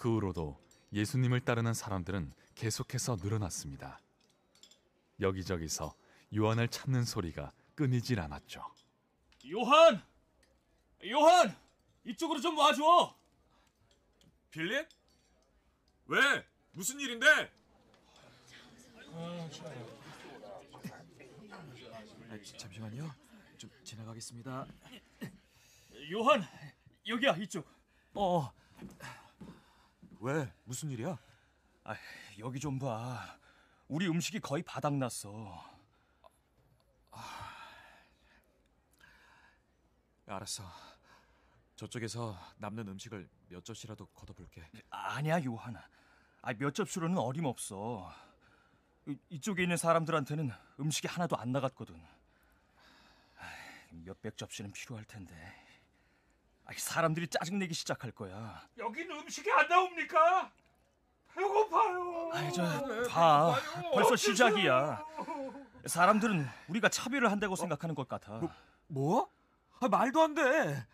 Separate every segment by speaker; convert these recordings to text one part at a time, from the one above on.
Speaker 1: 그 후로도 예수님을 따르는 사람들은 계속해서 늘어났습니다. 여기저기서 요한을 찾는 소리가 끊이질 않았죠.
Speaker 2: 요한! 요한! 이쪽으로 좀 와줘!
Speaker 3: 빌립? 왜? 무슨 일인데?
Speaker 4: 잠시만요. 좀 지나가겠습니다.
Speaker 2: 요한! 여기야, 이쪽.
Speaker 4: 왜? 무슨 일이야?
Speaker 2: 여기 좀 봐. 우리 음식이 거의 바닥났어.
Speaker 4: 알았어. 저쪽에서 남는 음식을 몇 접시라도 걷어볼게.
Speaker 2: 아니야, 요한. 몇 접시로는 어림없어. 이쪽에 있는 사람들한테는 음식이 하나도 안 나갔거든. 몇백 접시는 필요할 텐데. 사람들이 짜증내기 시작할 거야.
Speaker 3: 여긴 음식이 안 나옵니까? 배고파요.
Speaker 2: 봐. 벌써 시작이야. 사람들은 우리가 차별을 한다고 생각하는 것 같아.
Speaker 4: 뭐? 말도 안 돼.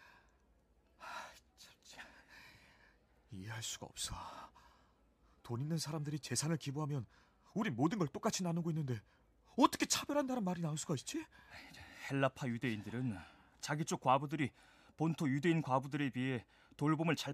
Speaker 4: 참, 이해할 수가 없어. 돈 있는 사람들이 재산을 기부하면 우린 모든 걸 똑같이 나누고 있는데 어떻게 차별한다는 말이 나올 수가 있지?
Speaker 2: 헬라파 유대인들은 자기 쪽 과부들이 본토 유대인 과부들에 비해 돌봄을 잘